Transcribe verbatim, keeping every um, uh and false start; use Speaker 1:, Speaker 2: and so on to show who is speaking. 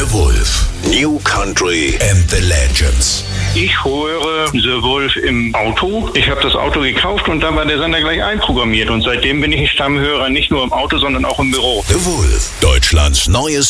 Speaker 1: The Wolf. New Country and the Legends.
Speaker 2: Ich höre The Wolf im Auto. Ich habe das Auto gekauft und da war der Sender gleich einprogrammiert. Und seitdem bin ich ein Stammhörer, nicht nur im Auto, sondern auch im Büro.
Speaker 1: The Wolf. Deutschlands neues